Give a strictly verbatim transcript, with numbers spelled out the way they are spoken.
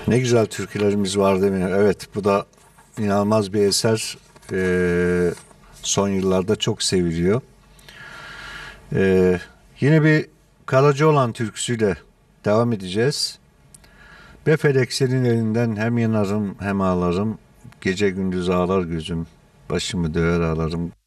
Ne güzel türkülerimiz var değil mi? Evet, bu da inanılmaz bir eser. Ee, son yıllarda çok seviliyor. Ee, Yine bir Karacaoğlan türküsüyle devam edeceğiz. Be felek senin elinden hem yanarım hem ağlarım. Gece gündüz ağlar gözüm. Başımı döver ağlarım.